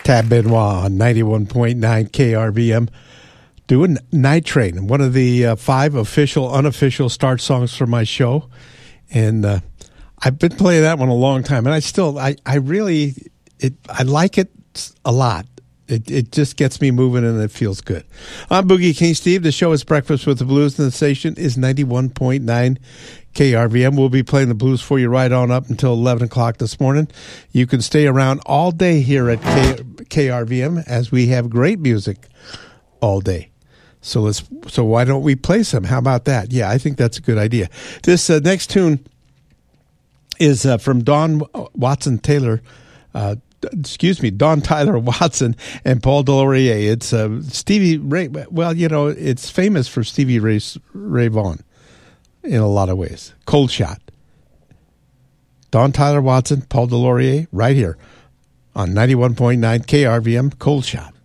Tab Benoit on 91.9 KRVM doing Night Train, one of the 5 official, unofficial start songs for my show. And I've been playing that one a long time, and I really like it a lot. It just gets me moving, and it feels good. I'm Boogie King Steve. The show is Breakfast with the Blues, and the station is 91.9 KRVM. We'll be playing the blues for you right on up until 11 o'clock this morning. You can stay around all day here at KRVM, as we have great music all day. So why don't we play some? How about that? Yeah, I think that's a good idea. This next tune is from Don Tyler Watson and Paul Delorier. It's Stevie Ray. Well, it's famous for Stevie Ray Vaughan in a lot of ways. Cold Shot. Don Tyler Watson, Paul Delorier, right here on 91.9 KRVM, Cold Shot.